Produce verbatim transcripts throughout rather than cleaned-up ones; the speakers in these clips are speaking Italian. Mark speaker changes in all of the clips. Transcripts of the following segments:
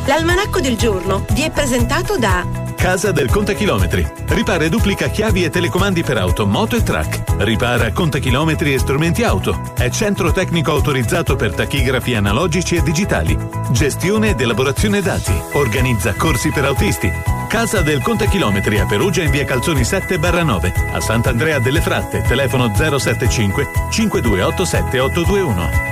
Speaker 1: L'almanacco del giorno vi è presentato da
Speaker 2: Casa del Contachilometri. Ripara e duplica chiavi e telecomandi per auto, moto e track. Ripara contachilometri e strumenti auto. È centro tecnico autorizzato per tachigrafi analogici e digitali. Gestione ed elaborazione dati. Organizza corsi per autisti. Casa del Contachilometri a Perugia in via Calzoni sette nove. A Sant'Andrea delle Fratte, telefono zero sette cinque cinque due otto sette otto due uno.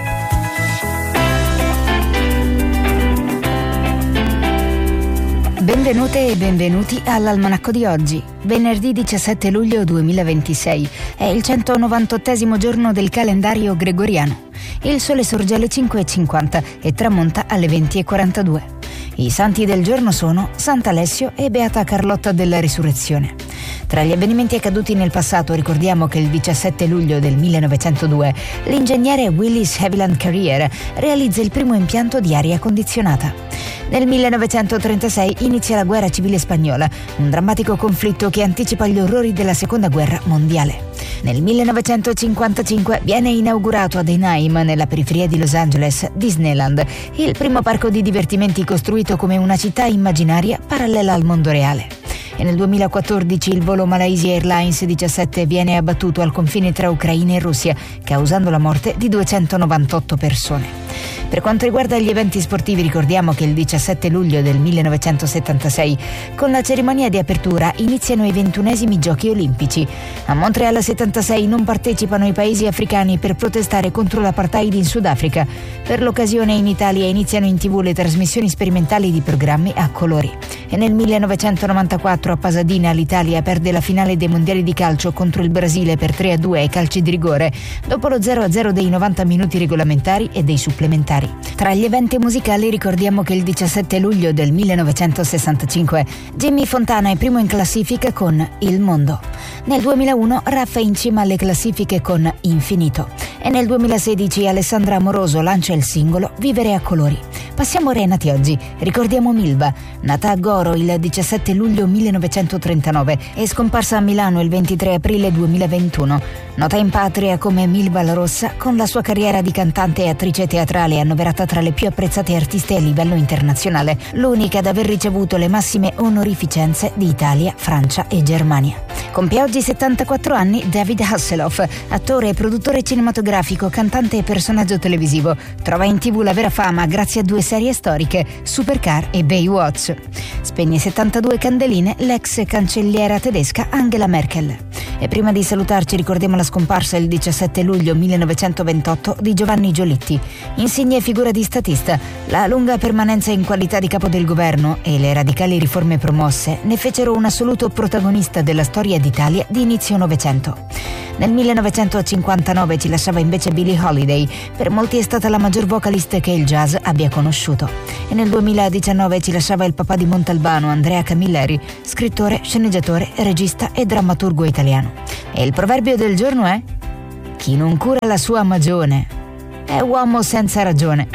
Speaker 3: Benvenute e benvenuti all'Almanacco di oggi, venerdì diciassette luglio duemilaventisei. È il centonovantottesimo giorno del calendario gregoriano. Il sole sorge alle cinque e cinquanta e tramonta alle venti e quarantadue. I santi del giorno sono Sant'Alessio e Beata Carlotta della Risurrezione. Tra gli avvenimenti accaduti nel passato ricordiamo che il diciassette luglio del millenovecentodue l'ingegnere Willis Haviland Carrier realizza il primo impianto di aria condizionata. Nel millenovecentotrentasei inizia la guerra civile spagnola, un drammatico conflitto che anticipa gli orrori della seconda guerra mondiale. Nel millenovecentocinquantacinque viene inaugurato ad Anaheim, nella periferia di Los Angeles, Disneyland, il primo parco di divertimenti costruito come una città immaginaria parallela al mondo reale. E nel duemilaquattordici il volo Malaysia Airlines diciassette viene abbattuto al confine tra Ucraina e Russia, causando la morte di duecentonovantotto persone. Per quanto riguarda gli eventi sportivi ricordiamo che il diciassette luglio del millenovecentosettantasei con la cerimonia di apertura iniziano i ventunesimi Giochi Olimpici. A Montreal settantasei non partecipano i paesi africani per protestare contro l'apartheid in Sudafrica. Per l'occasione in Italia iniziano in tv le trasmissioni sperimentali di programmi a colori. E nel millenovecentonovantaquattro a Pasadena l'Italia perde la finale dei mondiali di calcio contro il Brasile per tre a due ai calci di rigore, dopo lo zero a zero dei novanta minuti regolamentari e dei supplementari. Tra gli eventi musicali ricordiamo che il diciassette luglio del millenovecentosessantacinque Jimmy Fontana è primo in classifica con Il Mondo. Nel duemilauno Raffa è in cima alle classifiche con Infinito. E nel duemilasedici Alessandra Amoroso lancia il singolo Vivere a colori. Passiamo ora ai nati oggi. Ricordiamo Milva, nata a Goro il diciassette luglio millenovecentotrentanove e scomparsa a Milano il ventitré aprile duemilaventuno. Nota in patria come Milva la Rossa, con la sua carriera di cantante e attrice teatrale annoverata tra le più apprezzate artiste a livello internazionale, l'unica ad aver ricevuto le massime onorificenze di Italia, Francia e Germania. Compie oggi settantaquattro anni David Hasselhoff, attore e produttore cinematografico, cantante e personaggio televisivo. Trova in tv la vera fama grazie a due serie storiche, Supercar e Baywatch. Spegne settantadue candeline l'ex cancelliera tedesca Angela Merkel. E prima di salutarci ricordiamo la scomparsa il diciassette luglio millenovecentoventotto di Giovanni Giolitti, insigne figura di statista. La lunga permanenza in qualità di capo del governo e le radicali riforme promosse ne fecero un assoluto protagonista della storia d'Italia di inizio Novecento. Nel millenovecentocinquantanove ci lasciava invece Billie Holiday, per molti è stata la maggior vocalist che il jazz abbia conosciuto. E nel duemiladiciannove ci lasciava il papà di Montalbano, Andrea Camilleri, scrittore, sceneggiatore, regista e drammaturgo italiano. E il proverbio del giorno è: chi non cura la sua magione è uomo senza ragione.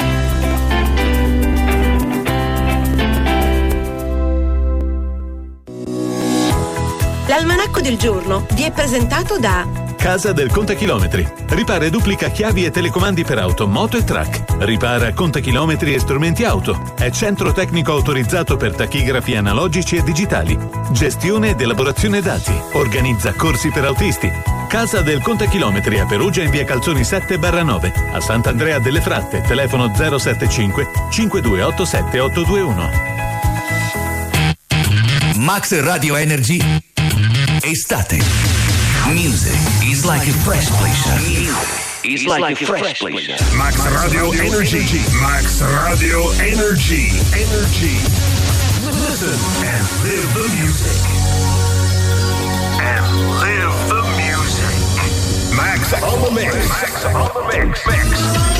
Speaker 1: L'almanacco del giorno vi è presentato da
Speaker 2: Casa del Contachilometri. Ripara e duplica chiavi e telecomandi per auto, moto e track. Ripara contachilometri e strumenti auto. È centro tecnico autorizzato per tachigrafi analogici e digitali. Gestione ed elaborazione dati. Organizza corsi per autisti. Casa del Contachilometri a Perugia in via Calzoni sette nove. A Sant'Andrea delle Fratte, telefono zero sette cinque cinque due otto sette otto due uno.
Speaker 4: Max Radio Energy Estate. Music is like a fresh pleasure. Is like a fresh pleasure.
Speaker 5: Max Radio Energy. Max Radio Energy. Energy. Listen and live the music.